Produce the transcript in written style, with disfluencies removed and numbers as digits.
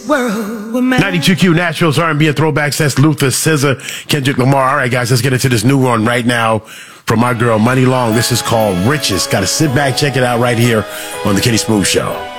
92Q Nashville's R&B and throwbacks. That's Luther, SZA, Kendrick Lamar. All right, guys, let's get into this new one right now from my girl Money Long. This is called Riches. Got to sit back, check it out right here on the Kenny Smooth Show.